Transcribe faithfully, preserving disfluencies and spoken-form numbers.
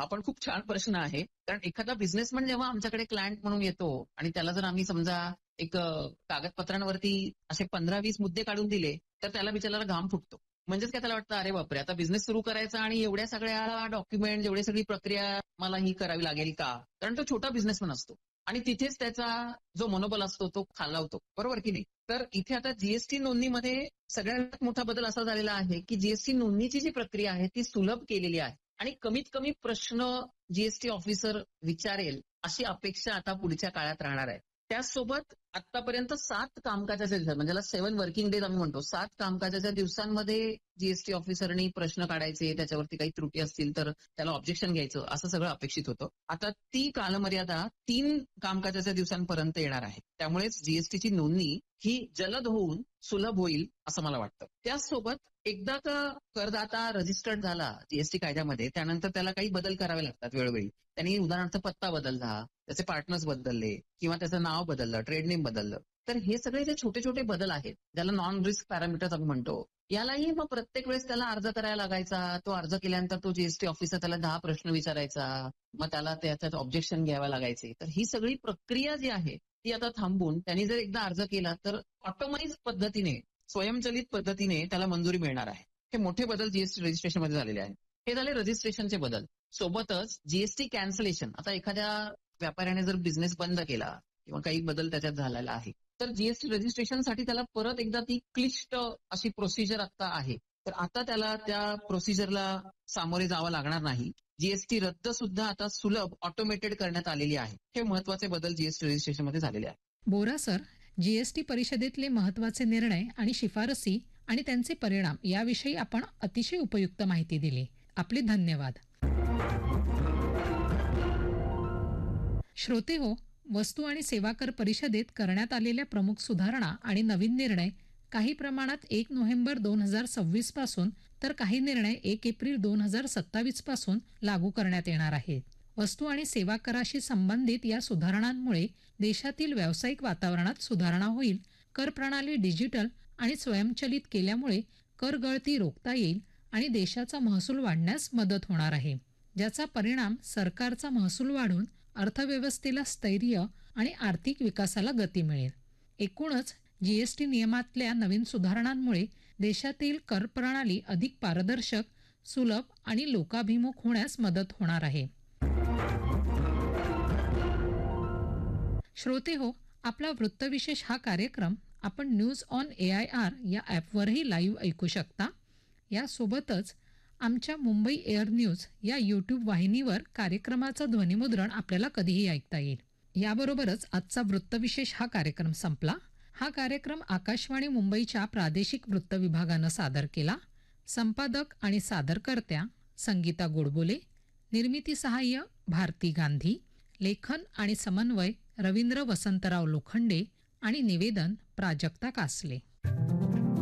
हा पण खूप छान प्रश्न आहे. कारण एखादा बिझनेसमॅन जेव्हा आमच्याकडे क्लायंट म्हणून येतो आणि त्याला जर आम्ही समजा एक अ, कागदपत्रांवरती असे पंधरा वीस मुद्दे काढून दिले, तर त्याला बिचाराला घाम फुटतो. म्हणजेच काय त्याला वाटतं, अरे बापरे, आता बिझनेस सुरू करायचा आणि एवढ्या सगळ्या डॉक्युमेंट, एवढी सगळी प्रक्रिया मला ही करावी लागेल का? कारण तो छोटा बिझनेसमॅन असतो. आणि तिथेच त्याचा जो मनोबल असतो तो खालावतो. बरोबर की नाही? तर इथे आता जीएसटी नोंदणीमध्ये सगळ्यात मोठा बदल असा झालेला आहे की जीएसटी नोंदणीची जी प्रक्रिया आहे ती सुलभ केलेली आहे. आणि कमीत कमी प्रश्न जीएसटी ऑफिसर विचारेल अशी अपेक्षा आता पुढच्या काळात राहणार आहे. त्याचसोबत आतापर्यंत सात कामकाजाच्या दिवसात, म्हणजे सेव्हन वर्किंग डेज आम्ही म्हणतो, सात कामकाजाच्या दिवसांमध्ये जीएसटी ऑफिसरनी प्रश्न काढायचे, त्याच्यावरती काही त्रुटी असतील तर त्याला ऑब्जेक्शन घ्यायचं, असं सगळं अपेक्षित होतं. आता ती कालमर्यादा तीन कामकाजाच्या दिवसांपर्यंत येणार आहे. त्यामुळेच जीएसटीची नोंदणी ही जलद होऊन सुलभ होईल असं मला वाटतं. त्याचसोबत एकदा का करदाता रजिस्टर्ड झाला जीएसटी कायद्यामध्ये, त्यानंतर त्याला काही बदल करावे लागतात वेळोवेळी. त्यांनी उदाहरणार्थ पत्ता बदलला, त्याचे पार्टनर्स बदलले किंवा त्याचं नाव बदललं, ट्रेड नेम बदललं, तर हे सगळे जे छोटे छोटे बदल आहेत, ज्याला नॉन रिस्क पॅरामीटर्स आपण म्हणतो, यालाही मग प्रत्येक वेळेस त्याला अर्ज करायला लागायचा. तो अर्ज केल्यानंतर तो जीएसटी ऑफिसर त्याला दहा प्रश्न विचारायचा, मग त्याला त्याच्यात ऑब्जेक्शन घ्यावे लागायचे. तर ही सगळी प्रक्रिया जी आहे ती आता थांबून त्यांनी जर एकदा अर्ज केला तर ऑटोमाइज पद्धतीने, स्वयंचलित पद्धतीने त्याला मंजुरी मिळणार आहे. हे मोठे बदल जीएसटी रजिस्ट्रेशनमध्ये झालेले आहेत. हे झाले रजिस्ट्रेशनचे बदल. सोबतच जीएसटी कॅन्सलेशन. आता एखाद्या व्यापाऱ्याने जर बिझनेस बंद केला किंवा काही बदल त्याच्यात झालेला आहे, तर जीएसटी रजिस्ट्रेशनसाठी त्याला परत एकदा ती क्लिष्ट अशी प्रोसिजर आता आहे. तर आता त्याला त्या प्रोसिजरला सामोरे जावं लागणार नाही. जीएसटी रद्द सुद्धा आता सुलभ ऑटोमेटेड करण्यात आलेली आहे. हे महत्वाचे बदल जीएसटी रजिस्ट्रेशनमध्ये झालेले आहेत. बोरा सर, जीएसटी परिषदेतले महत्वाचे निर्णय आणि शिफारसी आणि त्यांचे परिणाम याविषयी आपण अतिशय उपयुक्त माहिती दिली. आपले धन्यवाद. श्रोते हो, वस्तू आणि सेवा कर परिषदेत करण्यात आलेल्या प्रमुख सुधारणा आणि नवीन निर्णय काही प्रमाणात एक नोव्हेंबर दोन हजार सव्वीस पासून तर काही निर्णय एक एप्रिल दोन हजार सत्तावीस पासून लागू करण्यात येणार आहेत. वस्तू आणि सेवा कराशी संबंधित या सुधारणांमुळे देशातील व्यावसायिक वातावरणात सुधारणा होईल. कर प्रणाली डिजिटल आणि स्वयंचलित केल्यामुळे कर गळती रोखता येईल आणि देशाचा महसूल वाढण्यास मदत होणार आहे, ज्याचा परिणाम सरकारचा महसूल वाढून अर्थव्यवस्थेला स्थैर्य आणि आर्थिक विकासाला गती मिळेल. एकूणच जीएसटी नियमातल्या नवीन सुधारणांमुळे देशातील कर प्रणाली अधिक पारदर्शक, सुलभ आणि लोकाभिमुख होण्यास मदत होणार आहे. श्रोते हो, आपला वृत्तविशेष हा कार्यक्रम आपण news on A I R या ॲपवरही लाईव्ह ऐकू शकता. यासोबतच आमच्या मुंबई एअर न्यूज या यूट्यूब वाहिनीवर कार्यक्रमाचं ध्वनिमुद्रण आपल्याला कधीही ऐकता येईल. याबरोबरच आजचा वृत्तविशेष हा कार्यक्रम संपला. हा कार्यक्रम आकाशवाणी मुंबईच्या प्रादेशिक वृत्त विभागानं सादर केला. संपादक आणि सादरकर्त्या संगीता गोडबोले, निर्मिती सहाय्य भारती गांधी, लेखन आणि समन्वय रवींद्र वसंतराव लोखंडे आणि निवेदन प्राजक्ता कासले.